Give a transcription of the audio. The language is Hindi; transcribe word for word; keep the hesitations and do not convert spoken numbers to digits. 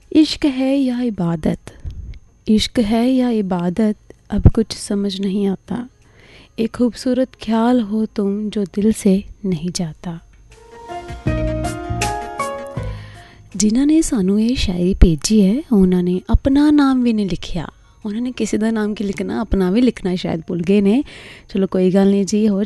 इश्क है या इबादत, इश्क है या इबादत, अब कुछ समझ नहीं आता। एक खूबसूरत ख्याल हो तुम जो दिल से नहीं जाता। जिन्हों ने सानू ये शायरी भेजी है उन्होंने अपना नाम भी नहीं लिखिया। उन्होंने किसी का नाम की लिखना, अपना भी लिखना शायद भुल गए ने। चलो कोई गल नहीं जी, होर